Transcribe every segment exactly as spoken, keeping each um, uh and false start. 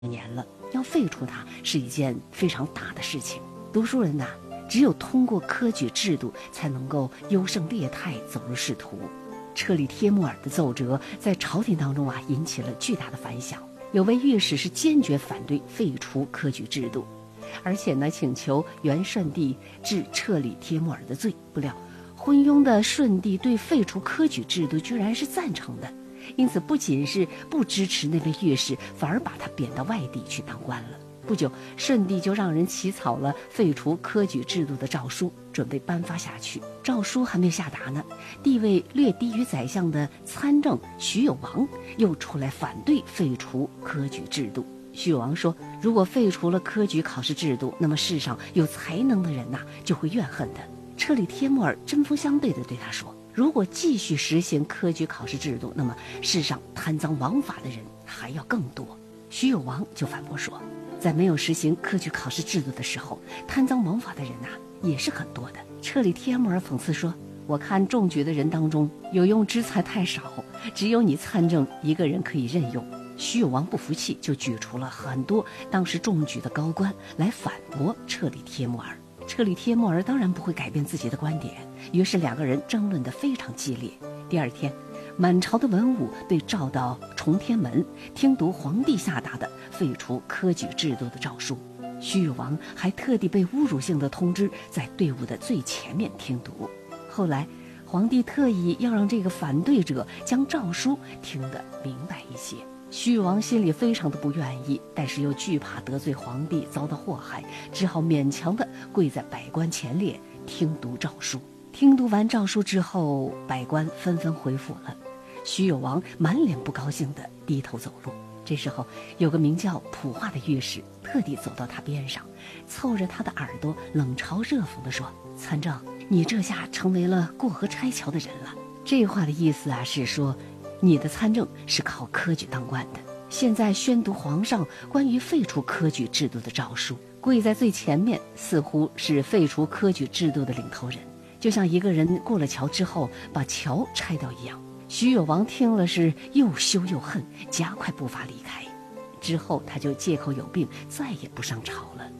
年了，要废除它是一件非常大的事情。读书人呐、啊，只有通过科举制度，才能够优胜劣汰，走入仕途。车里帖木儿的奏折在朝廷当中啊，引起了巨大的反响。有位御史是坚决反对废除科举制度，而且呢，请求元顺帝治彻理帖木儿的罪。不料，昏庸的顺帝对废除科举制度居然是赞成的，因此不仅是不支持那位御史，反而把他贬到外地去当官了。不久，顺帝就让人起草了废除科举制度的诏书，准备颁发下去。诏书还没下达呢，地位略低于宰相的参政徐有王又出来反对废除科举制度。徐有王说，如果废除了科举考试制度，那么世上有才能的人呐、啊、就会怨恨的。车里帖木儿针锋相对地对他说，如果继续实行科举考试制度，那么世上贪赃枉法的人还要更多。徐有王就反驳说，在没有实行科举考试制度的时候，贪赃枉法的人呐、啊、也是很多的。车里帖木儿讽刺说，我看中举的人当中，有用之才太少，只有你参政一个人可以任用。徐有王不服气，就举出了很多当时中举的高官来反驳车里帖木儿。车里帖木儿当然不会改变自己的观点，于是两个人争论得非常激烈。第二天，满朝的文武被召到崇天门，听读皇帝下达的废除科举制度的诏书。徐有王还特地被侮辱性的通知在队伍的最前面听读。后来，皇帝特意要让这个反对者将诏书听得明白一些。徐有王心里非常的不愿意，但是又惧怕得罪皇帝遭到祸害，只好勉强的跪在百官前列听读诏书。听读完诏书之后，百官纷纷回府了。徐有王满脸不高兴的低头走路。这时候，有个名叫普化的御史特地走到他边上，凑着他的耳朵冷嘲热讽地说，参政，你这下成为了过河拆桥的人了。这话的意思啊，是说你的参政是靠科举当官的，现在宣读皇上关于废除科举制度的诏书，跪在最前面，似乎是废除科举制度的领头人，就像一个人过了桥之后把桥拆掉一样。徐有王听了是又羞又恨，加快步伐离开。之后他就借口有病，再也不上朝了。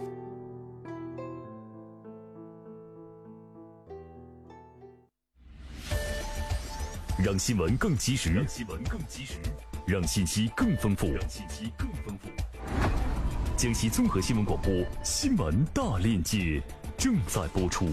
让新闻更及时，让新闻更及时，让信息更丰富，让信息更丰富。江西综合新闻广播新闻大链接正在播出。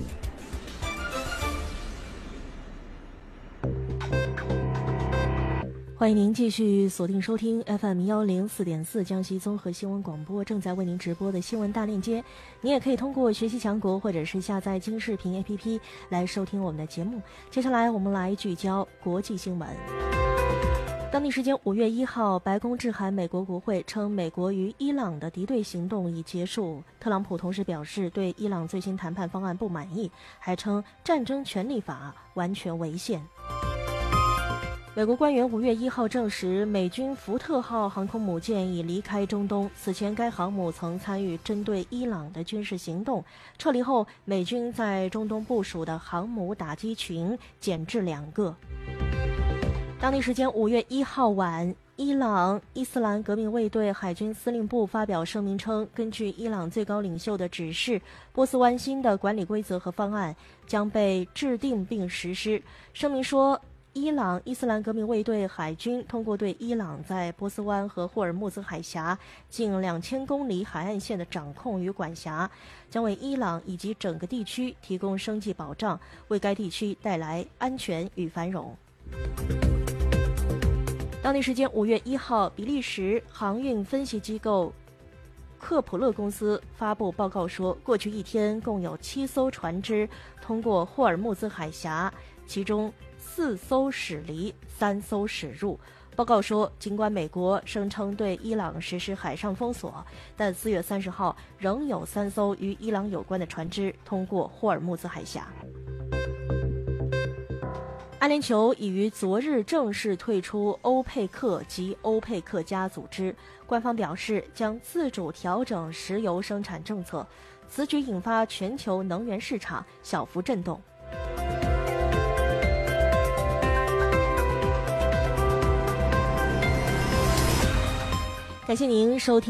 欢迎您继续锁定收听 F M 幺零四点四江西综合新闻广播正在为您直播的新闻大链接。您也可以通过学习强国或者是下载京视频 A P P 来收听我们的节目。接下来我们来聚焦国际新闻。当地时间五月一号，白宫致函美国国会，称美国与伊朗的敌对行动已结束。特朗普同时表示对伊朗最新谈判方案不满意，还称战争权利法完全违宪。美国官员五月一号证实，美军福特号航空母舰已离开中东。此前，该航母曾参与针对伊朗的军事行动。撤离后，美军在中东部署的航母打击群减至两个。当地时间五月一号晚，伊朗伊斯兰革命卫队海军司令部发表声明称，根据伊朗最高领袖的指示，波斯湾新的管理规则和方案将被制定并实施。声明说，伊朗伊斯兰革命卫队海军通过对伊朗在波斯湾和霍尔木兹海峡近两千公里海岸线的掌控与管辖，将为伊朗以及整个地区提供生计保障，为该地区带来安全与繁荣。当地时间五月一号，比利时航运分析机构克普勒公司发布报告说，过去一天共有七艘船只通过霍尔木兹海峡，其中四艘驶离，三艘驶入。报告说，尽管美国声称对伊朗实施海上封锁，但四月三十号仍有三艘与伊朗有关的船只通过霍尔木兹海峡。阿联酋已于昨日正式退出欧佩克及欧佩克加组织，官方表示将自主调整石油生产政策，此举引发全球能源市场小幅震动。 感谢您收听。